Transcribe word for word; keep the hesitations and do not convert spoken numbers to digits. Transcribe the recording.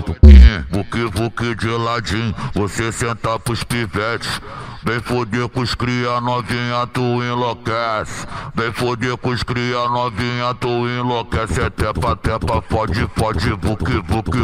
Vuque, vuque de ladinho, você senta pros pivetes. Vem foder com os cria novinha, tu enlouquece. Vem foder com os cria novinha, tu enlouquece. É tepa, tepa, fode, fode, vuque, vuque,